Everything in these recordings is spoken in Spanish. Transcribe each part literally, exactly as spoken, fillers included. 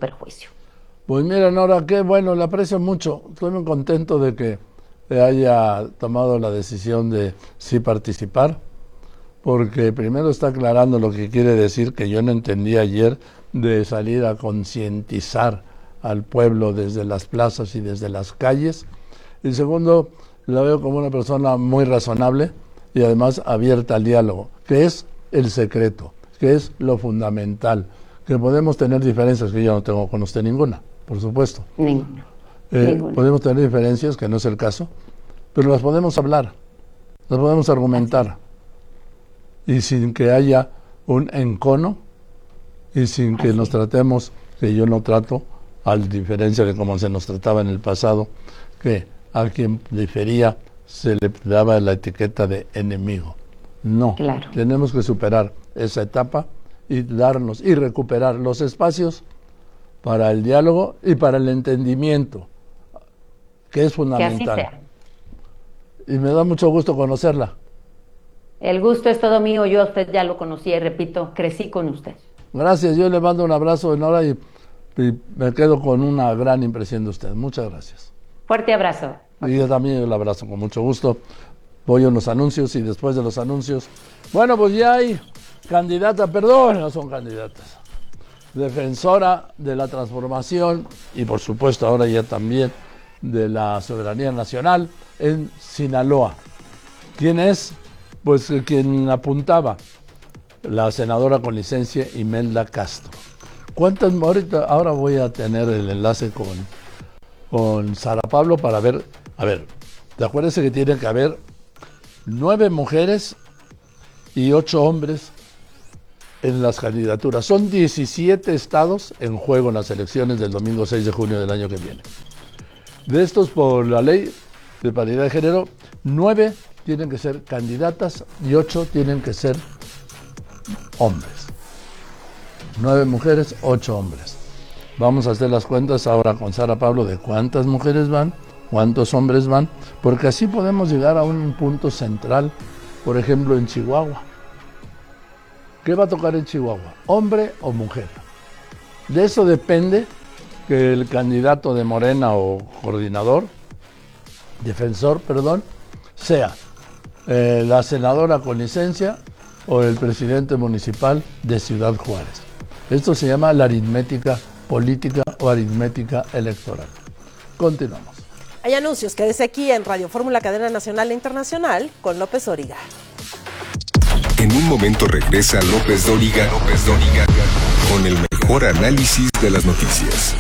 perjuicio. Pues mira, Nora, qué bueno, le aprecio mucho. Estoy muy contento de que haya tomado la decisión de sí participar, porque primero está aclarando lo que quiere decir, que yo no entendí ayer, de salir a concientizar al pueblo desde las plazas y desde las calles. Y segundo, la veo como una persona muy razonable y además abierta al diálogo, que es el secreto, que es lo fundamental, que podemos tener diferencias, que yo no tengo con usted ninguna, por supuesto. Ninguna. Eh, ninguna. Podemos tener diferencias, que no es el caso, pero las podemos hablar, las podemos argumentar, y sin que haya un encono, y sin que Así. nos tratemos, que yo no trato, a diferencia de como se nos trataba en el pasado, que a quien difería se le daba la etiqueta de enemigo. No, Claro. tenemos que superar esa etapa y darnos y recuperar los espacios para el diálogo y para el entendimiento, que es fundamental. Que así sea. Y me da mucho gusto conocerla. El gusto es todo mío, yo a usted ya lo conocía y repito, crecí con usted. Gracias, yo le mando un abrazo Nora, y, y me quedo con una gran impresión de usted. Muchas gracias. Fuerte abrazo. Y yo también el abrazo con mucho gusto. Voy a unos anuncios y después de los anuncios, bueno, pues ya hay candidata, perdón, no son candidatas, defensora de la transformación y por supuesto ahora ya también de la soberanía nacional en Sinaloa. ¿Quién es? Pues quien apuntaba, la senadora con licencia Imelda Castro. ¿Cuántas? Ahorita, ahora voy a tener el enlace con, con Sara Pablo para ver, a ver, ¿te acuerdas que tiene que haber nueve mujeres y ocho hombres en las candidaturas? Son diecisiete estados en juego en las elecciones del domingo seis de junio del año que viene. De estos, por la ley de paridad de género, nueve tienen que ser candidatas y ocho tienen que ser hombres. Nueve mujeres, ocho hombres. Vamos a hacer las cuentas ahora con Sara Pablo de cuántas mujeres van, cuántos hombres van, porque así podemos llegar a un punto central, por ejemplo en Chihuahua. ¿Qué va a tocar en Chihuahua? ¿Hombre o mujer? De eso depende que el candidato de Morena o coordinador, defensor, perdón, sea eh, la senadora con licencia o el presidente municipal de Ciudad Juárez. Esto se llama la aritmética política o aritmética electoral. Continuamos. Hay anuncios, quédese aquí en Radio Fórmula Cadena Nacional e Internacional con López Dóriga. En un momento regresa López Dóriga, López Dóriga, con el mejor análisis de las noticias.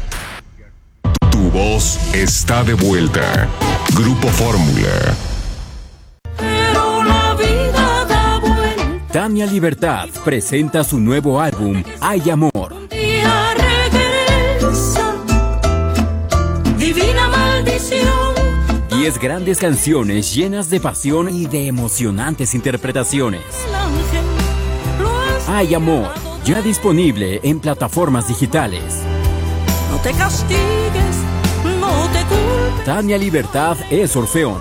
Tu voz está de vuelta. Grupo Fórmula. Pero la vida da vuelta. Tania Libertad presenta su nuevo álbum, Hay Amor. Un día regresa. Divina maldición. Diez grandes canciones llenas de pasión y de emocionantes interpretaciones. El ángel lo ha Hay Amor, ya disponible en plataformas digitales. No te castigues, no te culpes. Tania Libertad es Orfeón.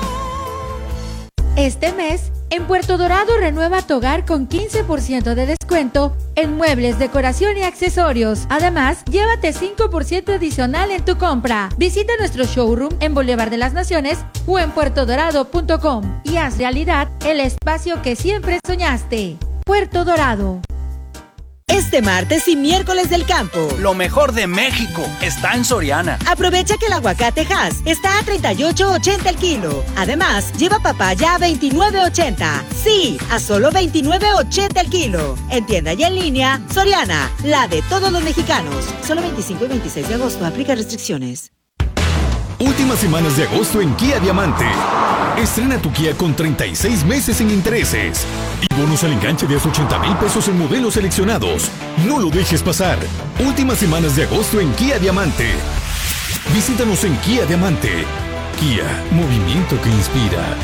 Este mes, en Puerto Dorado renueva tu hogar con quince por ciento de descuento en muebles, decoración y accesorios. Además, llévate cinco por ciento adicional en tu compra. Visita nuestro showroom en Boulevard de las Naciones o en puerto dorado punto com y haz realidad el espacio que siempre soñaste. Puerto Dorado. Este martes y miércoles del campo. Lo mejor de México está en Soriana. Aprovecha que el aguacate Hass está a treinta y ocho ochenta el kilo. Además, lleva papaya a veintinueve ochenta. Sí, a solo veintinueve ochenta el kilo. En tienda y en línea, Soriana, la de todos los mexicanos. Solo veinticinco y veintiséis de agosto, aplica restricciones. Últimas semanas de agosto en Kia Diamante. Estrena tu Kia con treinta y seis meses sin intereses y bonos al enganche de hasta ochenta mil pesos en modelos seleccionados. No lo dejes pasar. Últimas semanas de agosto en Kia Diamante. Visítanos en Kia Diamante. Kia, movimiento que inspira.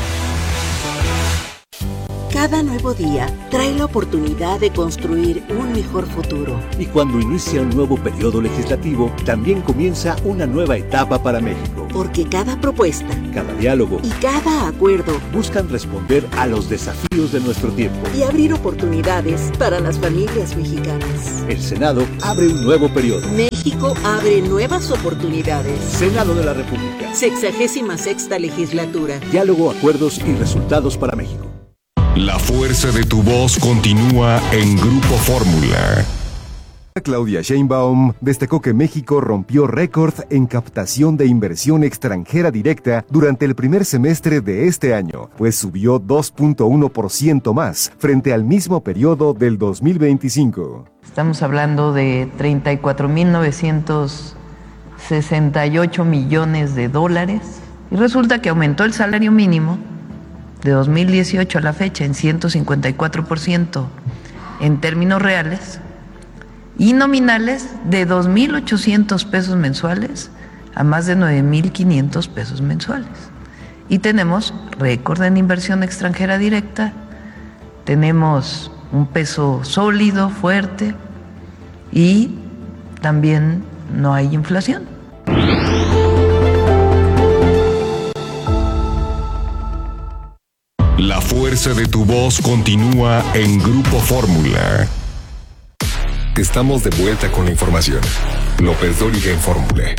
Cada nuevo día trae la oportunidad de construir un mejor futuro. Y cuando inicia un nuevo periodo legislativo, también comienza una nueva etapa para México. Porque cada propuesta, cada diálogo y cada acuerdo buscan responder a los desafíos de nuestro tiempo y abrir oportunidades para las familias mexicanas. El Senado abre un nuevo periodo. México México abre nuevas oportunidades. Senado de la República. Sexagésima sexta legislatura. Diálogo, acuerdos y resultados para México. La fuerza de tu voz continúa en Grupo Fórmula. Claudia Sheinbaum destacó que México rompió récord en captación de inversión extranjera directa durante el primer semestre de este año, pues subió dos punto uno por ciento más frente al mismo periodo del dos mil veinticinco. Estamos hablando de treinta y cuatro mil novecientos sesenta y ocho millones de dólares y resulta que aumentó el salario mínimo de dos mil dieciocho a la fecha en ciento cincuenta y cuatro por ciento en términos reales y nominales de dos mil ochocientos pesos mensuales a más de nueve mil quinientos pesos mensuales. Y tenemos récord en inversión extranjera directa, tenemos un peso sólido, fuerte y también no hay inflación. La fuerza de tu voz continúa en Grupo Fórmula. Estamos de vuelta con la información. López Dóriga en Fórmula.